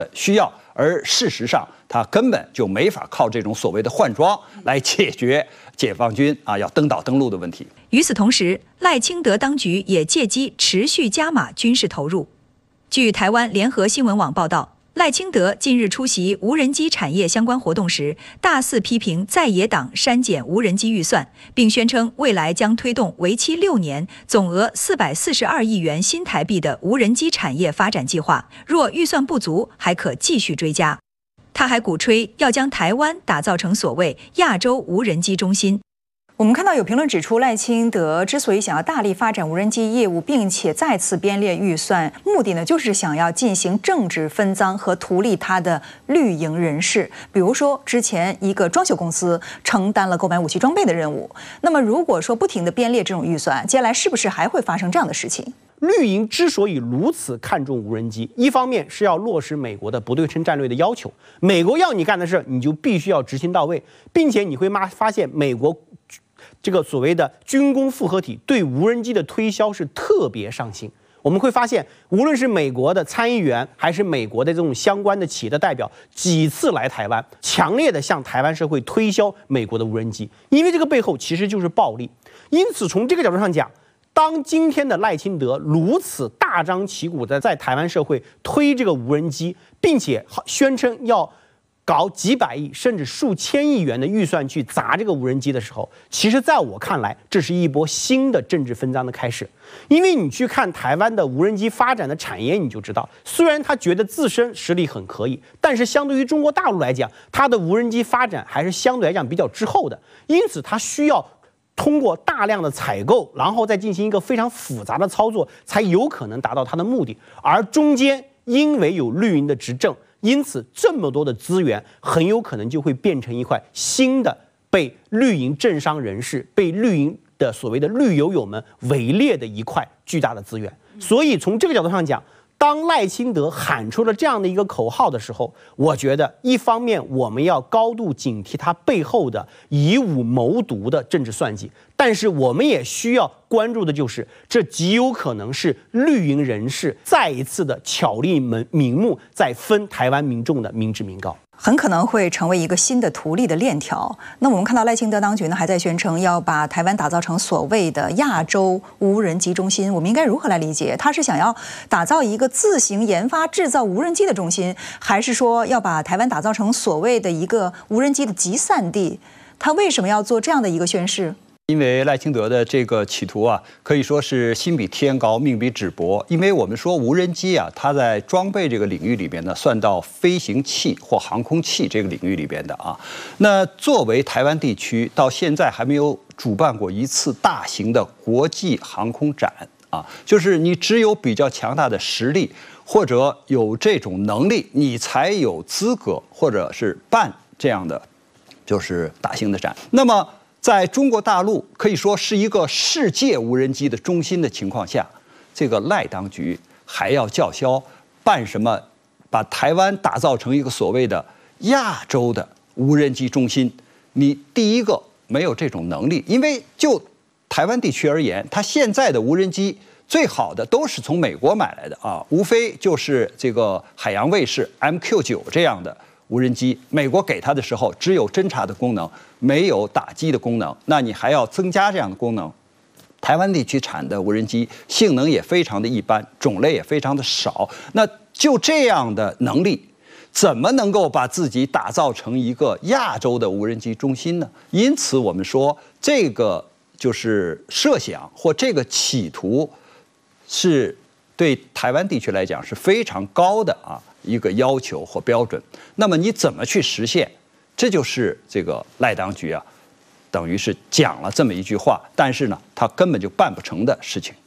需要，而事实上他根本就没法靠这种所谓的换装来解决解放军要登岛登陆的问题。 与此同时，赖清德当局也借机持续加码军事投入。据台湾联合新闻网报道，赖清德近日出席无人机产业相关活动时，大肆批评在野党删减无人机预算，并宣称未来将推动为期6年、总额442亿元新台币的无人机产业发展计划，若预算不足，还可继续追加。他还鼓吹要将台湾打造成所谓亚洲无人机中心。 我们看到有评论指出，赖清德之所以想要大力发展无人机业务，并且再次编列预算，目的呢就是想要进行政治分赃和图利他的绿营人士。比如说，之前一个装修公司承担了购买武器装备的任务。那么，如果说不停地编列这种预算，接下来是不是还会发生这样的事情？ 绿营之所以如此看重无人机，一方面是要落实美国的不对称战略的要求，美国要你干的事，你就必须要执行到位，并且你会发现美国这个所谓的军工复合体对无人机的推销是特别上心。我们会发现，无论是美国的参议员，还是美国的这种相关的企业的代表，几次来台湾，强烈的向台湾社会推销美国的无人机，因为这个背后其实就是暴利。因此，从这个角度上讲，当今天的赖清德如此大张旗鼓的在台湾社会推这个无人机，并且宣称要搞几百亿甚至数千亿元的预算去砸这个无人机的时候，其实在我看来，这是一波新的政治分赃的开始。因为你去看台湾的无人机发展的产业，你就知道，虽然他觉得自身实力很可以，但是相对于中国大陆来讲，他的无人机发展还是相对来讲比较滞后的，因此他需要通过大量的采购，然后再进行一个非常复杂的操作，才有可能达到他的目的。而中间因为有绿营的执政，因此这么多的资源很有可能就会变成一块新的被绿营政商人士、被绿营的所谓的绿油友们围猎的一块巨大的资源。所以从这个角度上讲，当赖清德喊出了这样的一个口号的时候，我觉得一方面我们要高度警惕他背后的以武谋独的政治算计，但是我们也需要关注的就是，这极有可能是绿营人士再一次的巧立名目，在分台湾民众的民脂民膏。 很可能会成为一个新的图利的链条。那我们看到赖清德当局呢，还在宣称要把台湾打造成所谓的亚洲无人机中心。我们应该如何来理解？他是想要打造一个自行研发制造无人机的中心，还是说要把台湾打造成所谓的一个无人机的集散地？他为什么要做这样的一个宣示？ 因为赖清德的这个企图可以说是心比天高，命比纸薄。因为我们说无人机它在装备这个领域里边呢，算到飞行器或航空器这个领域里边的那作为台湾地区到现在还没有主办过一次大型的国际航空展就是你只有比较强大的实力或者有这种能力，你才有资格或者是办这样的就是大型的展。那么在中国大陆可以说是一个世界无人机的中心的情况下，这个赖当局还要叫嚣办什么，把台湾打造成一个所谓的亚洲的无人机中心。你第一个没有这种能力，因为就台湾地区而言，它现在的无人机最好的都是从美国买来的无非就是这个海洋卫士 MQ9 这样的无人机，美国给它的时候只有侦察的功能，没有打击的功能，那你还要增加这样的功能。台湾地区产的无人机性能也非常的一般，种类也非常的少，那就这样的能力，怎么能够把自己打造成一个亚洲的无人机中心呢？因此我们说这个就是设想或这个企图是对台湾地区来讲是非常高的一个要求或标准。那么你怎么去实现？这就是这个赖当局等于是讲了这么一句话，但是呢，他根本就办不成的事情。